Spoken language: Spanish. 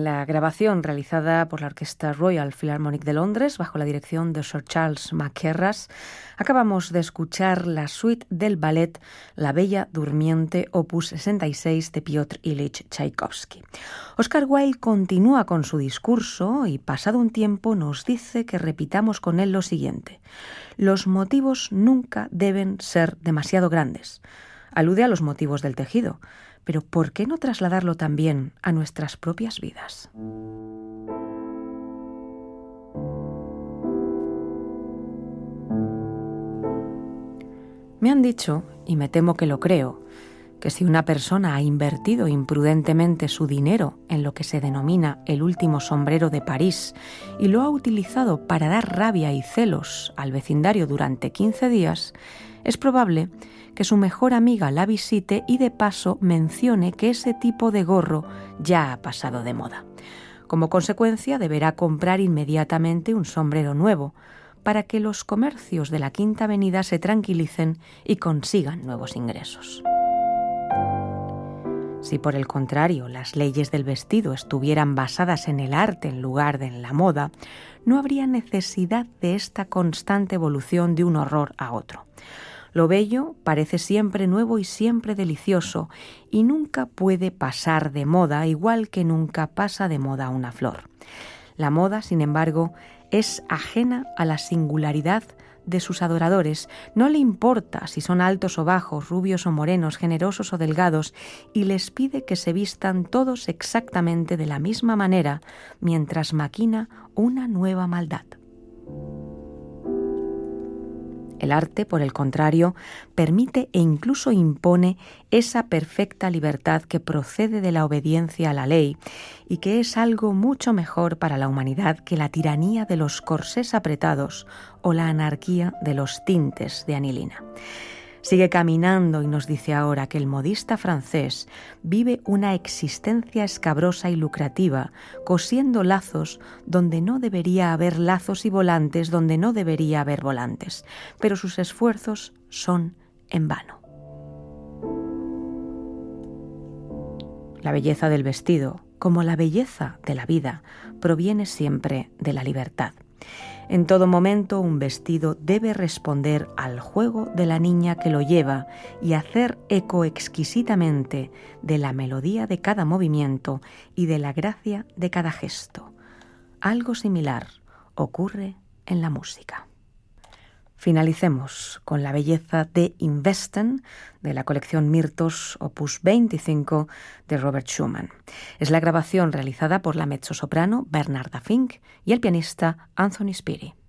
En la grabación realizada por la Orquesta Royal Philharmonic de Londres bajo la dirección de Sir Charles Mackerras, acabamos de escuchar la suite del ballet La Bella Durmiente, opus 66 de Piotr Ilich Tchaikovsky. Oscar Wilde continúa con su discurso y, pasado un tiempo, nos dice que repitamos con él lo siguiente: los motivos nunca deben ser demasiado grandes. Alude a los motivos del tejido, pero ¿por qué no trasladarlo también a nuestras propias vidas? Me han dicho, y me temo que lo creo, que si una persona ha invertido imprudentemente su dinero en lo que se denomina el último sombrero de París y lo ha utilizado para dar rabia y celos al vecindario durante 15 días, es probable que su mejor amiga la visite y de paso mencione que ese tipo de gorro ya ha pasado de moda. Como consecuencia, deberá comprar inmediatamente un sombrero nuevo para que los comercios de la Quinta Avenida se tranquilicen y consigan nuevos ingresos. Si por el contrario las leyes del vestido estuvieran basadas en el arte en lugar de en la moda, no habría necesidad de esta constante evolución de un horror a otro. Lo bello parece siempre nuevo y siempre delicioso, y nunca puede pasar de moda, igual que nunca pasa de moda una flor. La moda, sin embargo, es ajena a la singularidad de sus adoradores. No le importa si son altos o bajos, rubios o morenos, generosos o delgados, y les pide que se vistan todos exactamente de la misma manera, mientras maquina una nueva maldad. El arte, por el contrario, permite e incluso impone esa perfecta libertad que procede de la obediencia a la ley y que es algo mucho mejor para la humanidad que la tiranía de los corsés apretados o la anarquía de los tintes de anilina. Sigue caminando y nos dice ahora que el modista francés vive una existencia escabrosa y lucrativa, cosiendo lazos donde no debería haber lazos y volantes donde no debería haber volantes, pero sus esfuerzos son en vano. La belleza del vestido, como la belleza de la vida, proviene siempre de la libertad. En todo momento un vestido debe responder al juego de la niña que lo lleva y hacer eco exquisitamente de la melodía de cada movimiento y de la gracia de cada gesto. Algo similar ocurre en la música. Finalicemos con la belleza de Im Westen, de la colección Myrtos, opus 25 de Robert Schumann. Es la grabación realizada por la mezzosoprano Bernarda Fink y el pianista Anthony Spiri.